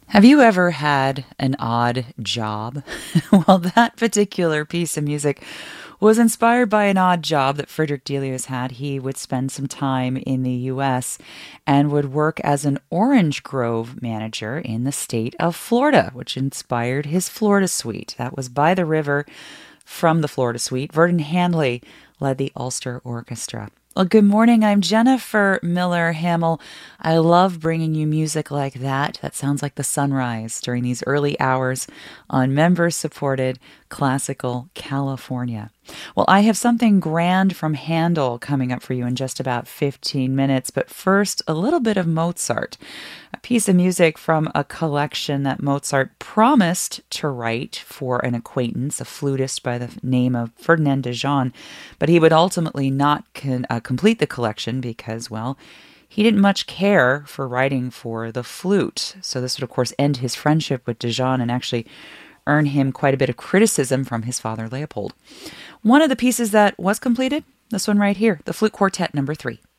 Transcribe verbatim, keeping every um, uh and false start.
Have you ever had an odd job? Well, that particular piece of music was inspired by an odd job that Frederick Delius had. He would spend some time in the U S and would work as an orange grove manager in the state of Florida, which inspired his Florida Suite. That was by the river from the Florida Suite. Vernon Handley led the Ulster Orchestra. Well, good morning. I'm Jennifer Miller Hamill. I love bringing you music like that. That sounds like the sunrise during these early hours on member-supported Classical California. Well, I have something grand from Handel coming up for you in just about fifteen minutes. But first, a little bit of Mozart, a piece of music from a collection that Mozart promised to write for an acquaintance, a flutist by the name of Ferdinand de Jong. But he would ultimately not con- uh, complete the collection because, well, he didn't much care for writing for the flute. So this would, of course, end his friendship with de Jong and actually earn him quite a bit of criticism from his father, Leopold. One of the pieces that was completed, this one right here, the Flute Quartet number three.